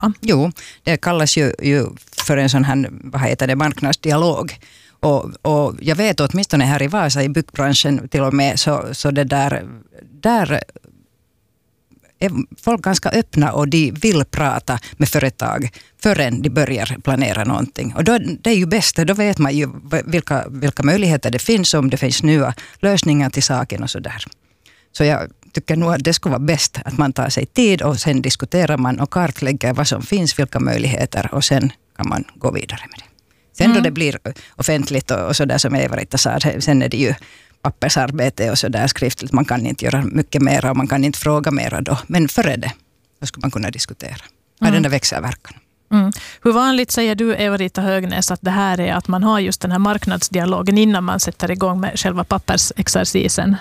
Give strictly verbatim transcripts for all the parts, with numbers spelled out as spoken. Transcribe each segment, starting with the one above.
Jo, det kallas ju, ju för en sån här, vad heter det, marknadsdialog. Och, och jag vet åtminstone här i Vasa i byggbranschen till och med så, så det där, där är folk ganska öppna och de vill prata med företag förrän de börjar planera någonting. Och då, det är ju bäst, då vet man ju vilka, vilka möjligheter det finns, om det finns nya lösningar till saken och sådär. Så jag tycker nog att det skulle vara bäst att man tar sig tid och sen diskuterar man och kartlägger vad som finns, vilka möjligheter, och sen kan man gå vidare med det. Sen mm. då det blir offentligt och, och sådär som Eva-Ritta sa, sen är det ju pappersarbete och sådär skriftligt. Man kan inte göra mycket mer och man kan inte fråga mer då. Men före det, då skulle man kunna diskutera. Vad mm. den där växelverkan. Mm. Hur vanligt säger du, Eva-Ritta Högnäs, att det här är att man har just den här marknadsdialogen innan man sätter igång med själva pappersexercisen?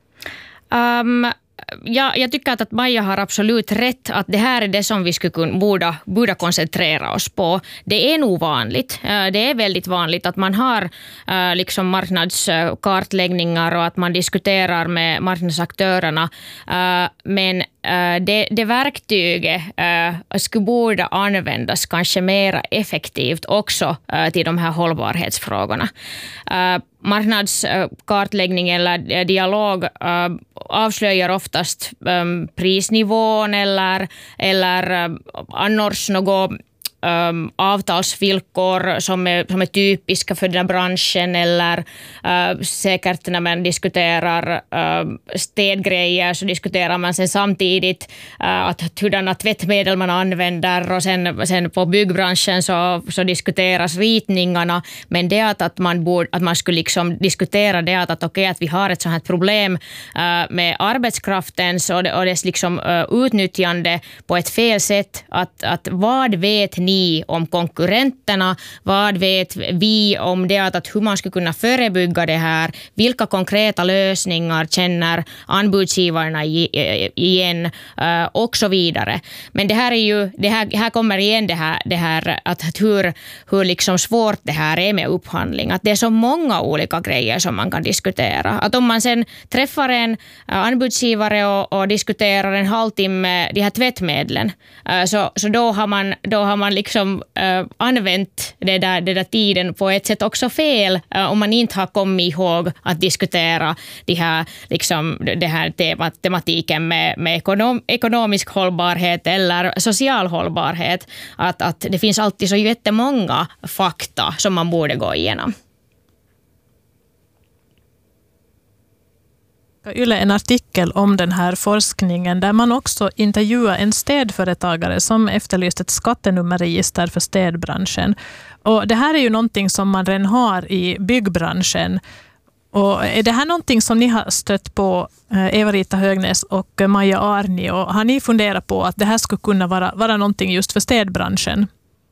Um, ja, jag tycker att, att Maja har absolut rätt, att det här är det som vi skulle kunna, borde, borde koncentrera oss på. Det är nog vanligt. Det är väldigt vanligt att man har uh, liksom marknadskartläggningar och att man diskuterar med marknadsaktörerna. Uh, men uh, det, det verktyget uh, skulle borde användas kanske mer effektivt också uh, till de här hållbarhetsfrågorna. Uh, Marknadskartläggning eller dialog äh, avslöjar oftast ähm, prisnivån eller, eller äh, annars något ähm, avtalsvillkor som är, som är typiska för den här branschen, eller äh, säkert när man diskuterar äh, städgrejer så diskuterar man sen samtidigt äh, att hurdana tvättmedel man använder, och sen, sen på byggbranschen så, så diskuteras ritningarna, men det att, att, man, borde, att man skulle liksom diskutera det att, att, okay, att vi har ett sånt här problem äh, med arbetskraftens och, och dess liksom, äh, utnyttjande på ett fel sätt, att, att vad vet ni om konkurrenterna, vad vet vi om det, att, att hur man ska kunna förebygga det här, vilka konkreta lösningar känner anbudsgivarna igen uh, och så vidare. Men det här är ju, det här, här kommer igen det här, det här att, att hur, hur liksom svårt det här är med upphandling, att det är så många olika grejer som man kan diskutera. Att om man sen träffar en uh, anbudsgivare och, och diskuterar en halvtimme de här tvättmedlen, uh, så, så då har man, då har man liksom uh, använt det där, det där tiden på ett sätt också fel uh, om man inte har kommit ihåg att diskutera de här, liksom, det här temat, tematiken med, med ekonom, ekonomisk hållbarhet eller social hållbarhet. Att, att det finns alltid så jättemånga fakta som man borde gå igenom. Yle en artikel om den här forskningen där man också intervjuar en städföretagare som efterlyst ett skattenummerregister för städbranschen. Och det här är ju någonting som man redan har i byggbranschen. Och är det här någonting som ni har stött på, Eva-Ritta Högnäs och Maja Arni, och har ni funderat på att det här skulle kunna vara, vara någonting just för städbranschen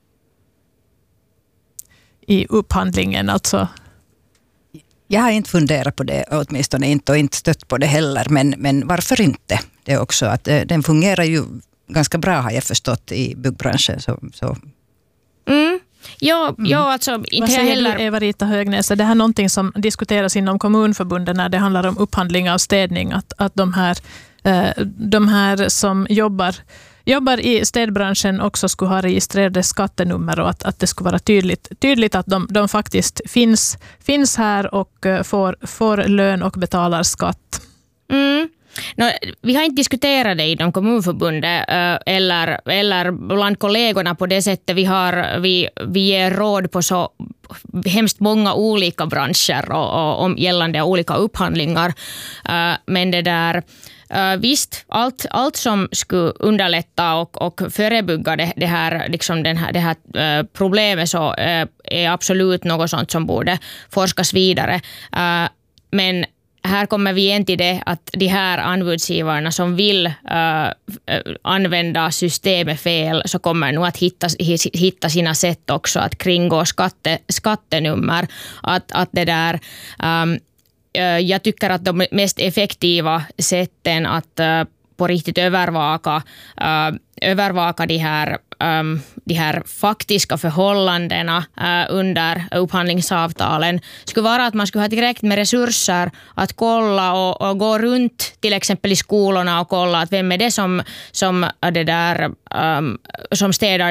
i upphandlingen alltså? Jag har inte funderat på det, åtminstone inte, och inte stött på det heller, men, men varför inte? Det är också att den fungerar ju ganska bra, har jag förstått, i byggbranschen. Så, så. Mm. Ja, mm. ja, alltså inte Vad säger heller. du, Eva-Ritta Högnäs? Är det här någonting som diskuteras inom kommunförbunden när det handlar om upphandling av städning? Att, att de, här, de här som jobbar, jobbar i städbranschen också skulle ha registrerade skattenummer, och att, att det skulle vara tydligt, tydligt att de, de faktiskt finns, finns här och får, får lön och betalar skatt. Mm. No, vi har inte diskuterat det inom kommunförbundet eller, eller bland kollegorna på det sättet. Vi, har, vi, vi ger råd på så hemskt många olika branscher och, och, och gällande olika upphandlingar. Men det där, visst, allt, allt som skulle underlätta och, och förebygga det, det, här, liksom den här, det här problemet så är absolut något sånt som borde forskas vidare. Men här kommer vi igen till det att de här anbudsgivarna som vill uh, använda systemet fel, så kommer nog att hitta, hitta sina sätt också att kringgå skatte, skattenummer. Att, att det där, um, uh, jag tycker att de mest effektiva sätten att uh, på riktigt övervaka, uh, övervaka de här um, de här faktiska förhållandena uh, under upphandlingsavtalen skulle vara att man skulle ha tillräckligt med resurser att kolla och, och gå runt till exempel i skolorna och kolla att vem är det som, som, det där, um, som städar